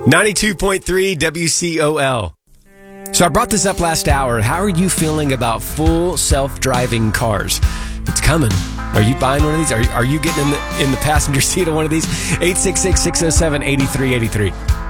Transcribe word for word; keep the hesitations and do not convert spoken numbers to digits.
ninety-two point three W C O L. So I brought this up last hour. How are you feeling about full self-driving cars? It's coming. Are you buying one of these? Are, are you getting in the, in the passenger seat of one of these? eight six six, six oh seven, eight three eight three.